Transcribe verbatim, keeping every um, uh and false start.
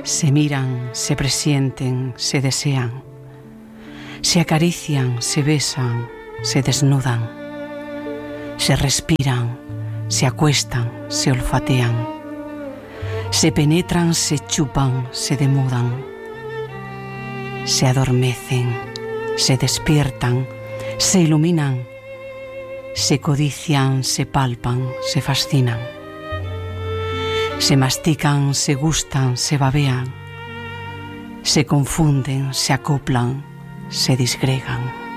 Se miran, se presienten, se desean, se acarician, se besan, se desnudan, se respiran, se acuestan, se olfatean, se penetran, se chupan, se demudan, se adormecen, se despiertan, se iluminan, se codician, se palpan, se fascinan, se mastican, se gustan, se babean, se confunden, se acoplan, se disgregan.